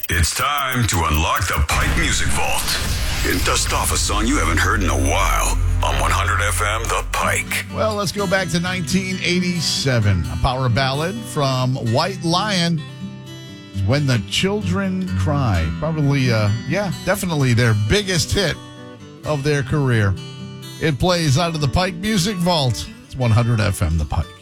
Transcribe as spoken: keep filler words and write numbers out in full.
It's time to unlock the Pike Music Vault and dust off a song you haven't heard in a while on one hundred F M The Pike. Well, let's go back to nineteen eighty-seven. A power ballad from White Lion, When the Children Cry. Probably, uh, yeah, definitely their biggest hit of their career. It plays out of the Pike Music Vault. It's one hundred F M The Pike.